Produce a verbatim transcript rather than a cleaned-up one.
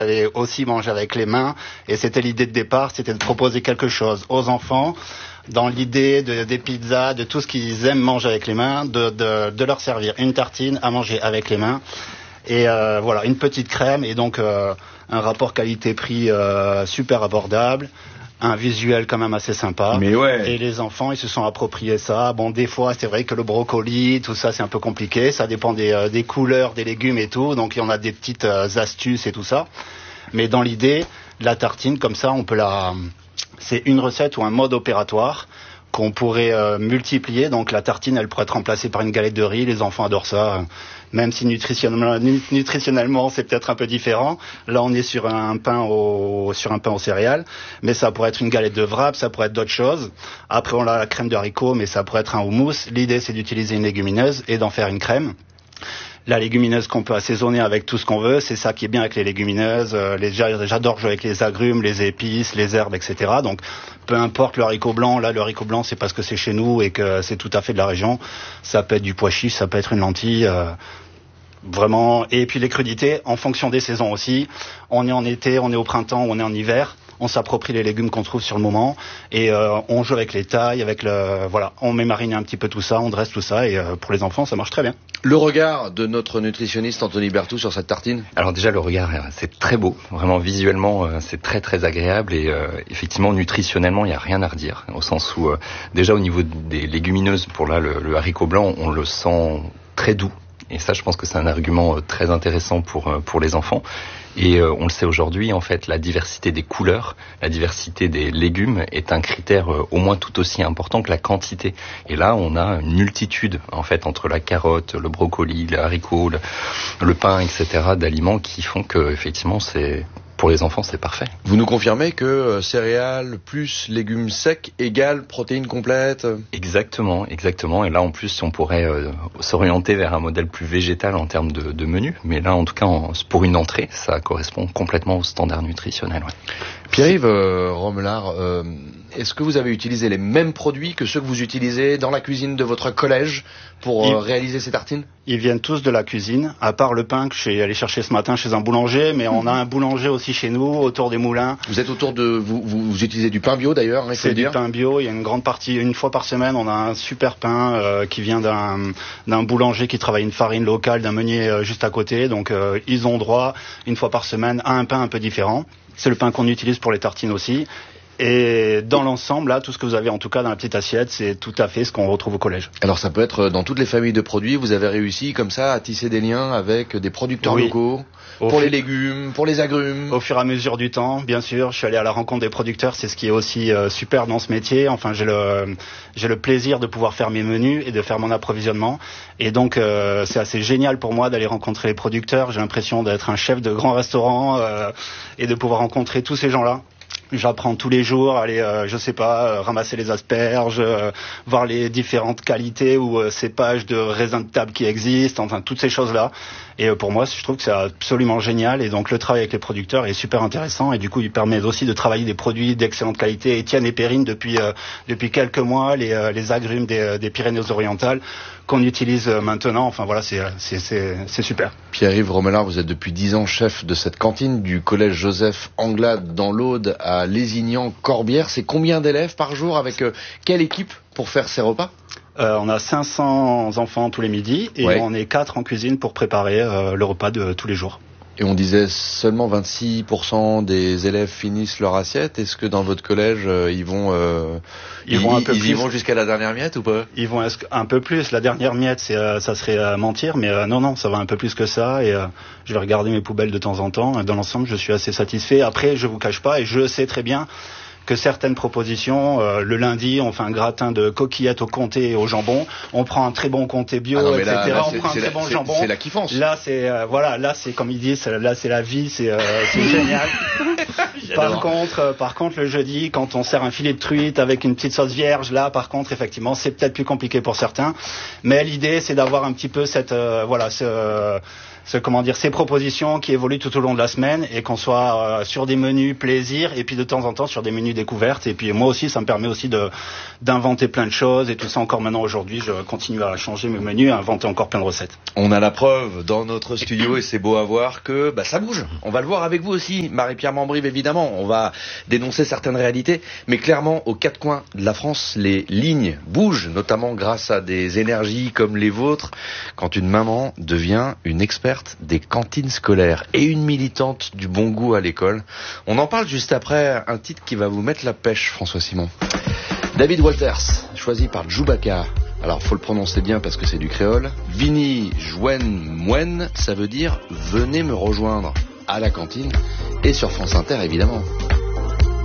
allaient aussi manger avec les mains. Et c'était l'idée de départ, c'était de proposer quelque chose aux enfants, dans l'idée de, des pizzas, de tout ce qu'ils aiment manger avec les mains, de, de, de leur servir une tartine à manger avec les mains. Et euh, voilà, une petite crème et donc euh, un rapport qualité-prix euh, super abordable, un visuel quand même assez sympa. Mais ouais. Et les enfants, ils se sont appropriés ça. Bon, des fois, c'est vrai que le brocoli, tout ça, c'est un peu compliqué. Ça dépend des, euh, des couleurs, des légumes et tout. Donc, il y en a des petites euh, astuces et tout ça. Mais dans l'idée, la tartine, comme ça, on peut la... C'est une recette ou un mode opératoire qu'on pourrait euh, multiplier. Donc la tartine, elle pourrait être remplacée par une galette de riz. Les enfants adorent ça. Même si nutritionnellement, nutritionnellement c'est peut-être un peu différent. Là, on est sur un pain au, sur un pain aux céréales. Mais ça pourrait être une galette de wrap, ça pourrait être d'autres choses. Après, on a la crème de haricot, mais ça pourrait être un houmous. L'idée, c'est d'utiliser une légumineuse et d'en faire une crème. La légumineuse qu'on peut assaisonner avec tout ce qu'on veut, c'est ça qui est bien avec les légumineuses. Euh, les, j'adore jouer avec les agrumes, les épices, les herbes, et cetera. Donc, peu importe le haricot blanc. Là, le haricot blanc, c'est parce que c'est chez nous et que c'est tout à fait de la région. Ça peut être du pois chiche, ça peut être une lentille. Euh, vraiment. Et puis les crudités, en fonction des saisons aussi. On est en été, on est au printemps, on est en hiver. On s'approprie les légumes qu'on trouve sur le moment et euh, on joue avec les tailles, avec le voilà, on met mariner un petit peu tout ça, on dresse tout ça et euh, pour les enfants ça marche très bien. Le regard de notre nutritionniste Anthony Berthoud sur cette tartine. Alors déjà le regard c'est très beau, vraiment visuellement c'est très très agréable et euh, effectivement nutritionnellement il y a rien à redire au sens où euh, déjà au niveau des légumineuses pour là le, le haricot blanc on le sent très doux. Et ça, je pense que c'est un argument très intéressant pour pour les enfants. Et euh, on le sait aujourd'hui, en fait, la diversité des couleurs, la diversité des légumes est un critère euh, au moins tout aussi important que la quantité. Et là, on a une multitude, en fait, entre la carotte, le brocoli, le haricot, le, le pain, et cetera, d'aliments qui font que, effectivement, c'est pour les enfants, c'est parfait. Vous nous confirmez que euh, céréales plus légumes secs égale protéines complètes? Exactement, exactement. Et là, en plus, on pourrait euh, s'orienter vers un modèle plus végétal en termes de, de menu. Mais là, en tout cas, en, pour une entrée, ça correspond complètement aux standards nutritionnels. Ouais. Pierre-Yves euh, Romelard, euh, est-ce que vous avez utilisé les mêmes produits que ceux que vous utilisez dans la cuisine de votre collège pour euh, réaliser ces tartines? Ils viennent tous de la cuisine, à part le pain que je suis allé chercher ce matin chez un boulanger, mais on a un boulanger aussi chez nous, autour des moulins. Vous êtes autour de... Vous, vous, vous utilisez du pain bio d'ailleurs, hein, il faut C'est le du dire. pain bio, il y a une grande partie, une fois par semaine, on a un super pain euh, qui vient d'un, d'un boulanger qui travaille une farine locale, d'un meunier euh, juste à côté, donc euh, ils ont droit, une fois par semaine, à un pain un peu différent. C'est le pain qu'on utilise pour les tartines aussi. Et dans l'ensemble, là, tout ce que vous avez en tout cas dans la petite assiette, c'est tout à fait ce qu'on retrouve au collège. Alors ça peut être dans toutes les familles de produits, vous avez réussi comme ça à tisser des liens avec des producteurs oui. locaux, au pour fu- les légumes, pour les agrumes. Au fur et à mesure du temps, bien sûr, je suis allé à la rencontre des producteurs, c'est ce qui est aussi euh, super dans ce métier. Enfin, j'ai le j'ai le plaisir de pouvoir faire mes menus et de faire mon approvisionnement. Et donc, euh, c'est assez génial pour moi d'aller rencontrer les producteurs. J'ai l'impression d'être un chef de grand restaurant euh, et de pouvoir rencontrer tous ces gens-là. J'apprends tous les jours, aller, euh, je sais pas, euh, ramasser les asperges, euh, voir les différentes qualités ou euh, cépages de raisins de table qui existent, enfin toutes ces choses-là. Et euh, pour moi, je trouve que c'est absolument génial. Et donc le travail avec les producteurs est super intéressant. Et du coup, il permet aussi de travailler des produits d'excellente qualité. Étienne et Perrine, depuis euh, depuis quelques mois, les euh, les agrumes des, des Pyrénées-Orientales qu'on utilise maintenant. Enfin voilà, c'est c'est c'est, c'est super. Pierre-Yves Romelard, vous êtes depuis dix ans chef de cette cantine du collège Joseph Anglade dans l'Aude à Lézignan-Corbière. C'est combien d'élèves par jour avec euh, quelle équipe pour faire ces repas? Euh, on a cinq cents enfants tous les midis et ouais. on est quatre en cuisine pour préparer euh, le repas de tous les jours. Et on disait seulement vingt-six pour cent des élèves finissent leur assiette. Est-ce que dans votre collège, euh, ils vont, euh, ils, ils vont un peu ils plus. y vont jusqu'à la dernière miette ou pas? Ils vont un peu plus. La dernière miette, c'est, euh, ça serait euh, mentir, mais euh, non, non, ça va un peu plus que ça. Et euh, je vais regarder mes poubelles de temps en temps. Dans l'ensemble, je suis assez satisfait. Après, je vous cache pas, et je sais très bien que certaines propositions, euh, le lundi, on fait un gratin de coquillettes au comté et au jambon, on prend un très bon comté bio, ah non, et cetera. Là, là, on prend un très la, bon c'est, jambon. C'est la kiffance. Là, c'est euh, voilà, là, c'est comme ils disent, là, c'est la vie, c'est, euh, c'est génial. Par contre, euh, par contre, le jeudi, quand on sert un filet de truite avec une petite sauce vierge, là, par contre, effectivement, c'est peut-être plus compliqué pour certains. Mais l'idée, c'est d'avoir un petit peu cette, euh, voilà, ce euh, Ce, comment dire, ces propositions qui évoluent tout au long de la semaine et qu'on soit euh, sur des menus plaisir et puis de temps en temps sur des menus découverte. Et puis moi aussi, ça me permet aussi de d'inventer plein de choses et tout ça. Encore maintenant aujourd'hui, je continue à changer mes menus, à inventer encore plein de recettes. On a la preuve dans notre studio et c'est beau à voir que bah, ça bouge. On va le voir avec vous aussi, Marie-Pierre Mambrive, évidemment. On va dénoncer certaines réalités, mais clairement, aux quatre coins de la France, les lignes bougent, notamment grâce à des énergies comme les vôtres, quand une maman devient une experte des cantines scolaires et une militante du bon goût à l'école. On en parle juste après un titre qui va vous mettre la pêche, François Simon. David Walters, choisi par Djoubaka. Alors, faut le prononcer bien parce que c'est du créole. Vini Jouen Mouen, ça veut dire « Venez me rejoindre » à la cantine et sur France Inter, évidemment.